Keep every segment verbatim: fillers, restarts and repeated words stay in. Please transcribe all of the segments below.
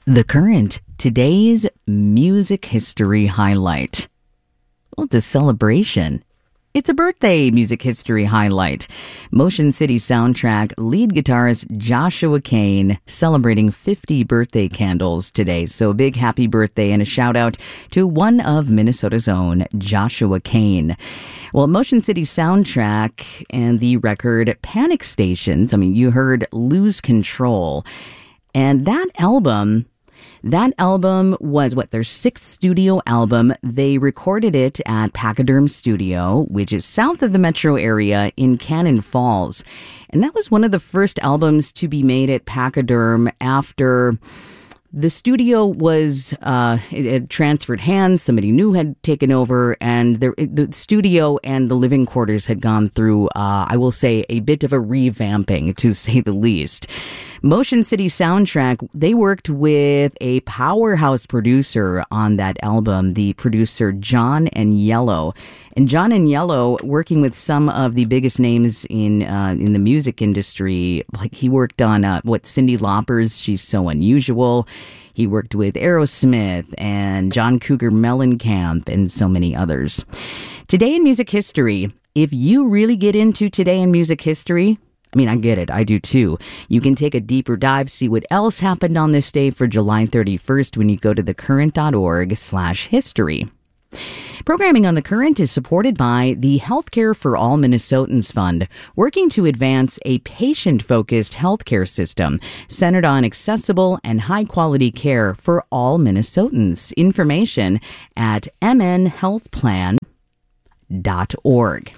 The Current, today's music history highlight. Well, it's a celebration. It's a birthday music history highlight. Motion City soundtrack lead guitarist Joshua Kane celebrating fifty birthday candles today. So a big happy birthday and a shout out to one of Minnesota's own, Joshua Kane. Well, Motion City soundtrack and the record Panic Stations, I mean, you heard Lose Control. And that album... That album was, what, their sixth studio album. They recorded it at Pachyderm Studio, which is south of the metro area in Cannon Falls. And that was one of the first albums to be made at Pachyderm after the studio was, uh, it had transferred hands. Somebody new had taken over, and the, the studio and the living quarters had gone through, uh, I will say, a bit of a revamping, to say the least. Motion City soundtrack, they worked with a powerhouse producer on that album, the producer John Aniello. And John Aniello, working with some of the biggest names in uh, in the music industry, like he worked on uh, what Cyndi Lauper's She's So Unusual. He worked with Aerosmith and John Cougar Mellencamp and so many others. Today in music history, if you really get into today in music history, I mean, I get it. I do too. You can take a deeper dive, see what else happened on this day for July thirty-first when you go to thecurrent.org slash history. Programming on The Current is supported by the Healthcare for All Minnesotans Fund, working to advance a patient-focused healthcare system centered on accessible and high-quality care for all Minnesotans. Information at m n health plan dot org.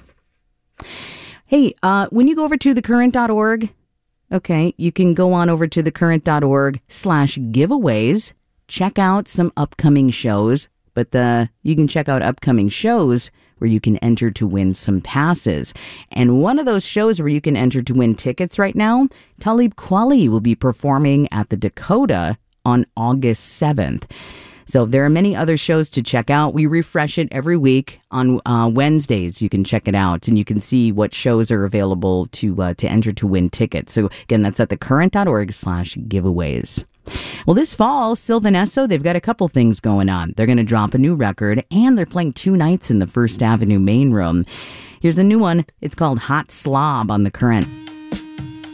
Hey, uh, when you go over to thecurrent dot org, okay, you can go on over to thecurrent.org slash giveaways, check out some upcoming shows, but the, you can check out upcoming shows where you can enter to win some passes. And one of those shows where you can enter to win tickets right now, Talib Kweli will be performing at the Dakota on August seventh. So there are many other shows to check out. We refresh it every week on uh, Wednesdays. You can check it out and you can see what shows are available to uh, to enter to win tickets. So again, that's at thecurrent.org slash giveaways. Well, this fall, Sylvan Esso, they've got a couple things going on. They're going to drop a new record and they're playing two nights in the First Avenue main room. Here's a new one. It's called Hot Slob on The Current.